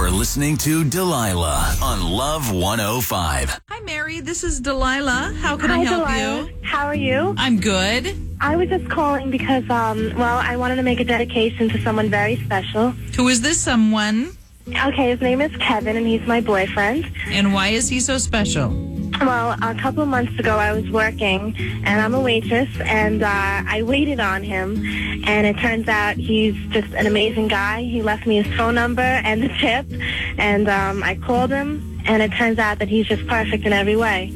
You're listening to Delilah on Love 105. Hi, Mary. This is Delilah. How can I Hi, help Delilah. you? How are you? I'm good. I was just calling because, I wanted to make a dedication to someone very special. Who is this someone? Okay, his name is Kevin, and he's my boyfriend. And why is he so special? Well, a couple of months ago, I was working, and I'm a waitress, and I waited on him, and it turns out he's just an amazing guy. He left me his phone number and the tip, and I called him, and it turns out that he's just perfect in every way.